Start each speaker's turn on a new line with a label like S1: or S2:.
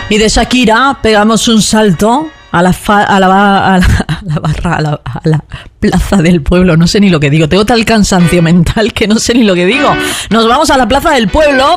S1: Y de Shakira pegamos un salto a la plaza del pueblo. No sé ni lo que digo. Tengo tal cansancio mental que no sé ni lo que digo. Nos vamos a la plaza del pueblo